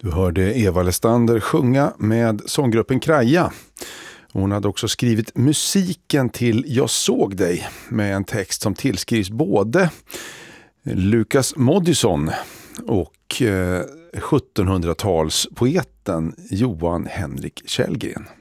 Du hörde Eva Lestander sjunga med sånggruppen Kraja. Hon hade också skrivit musiken till Jag såg dig med en text som tillskrivs både Lukas Moodysson och 1700-talspoeten Johan Henrik Källgren.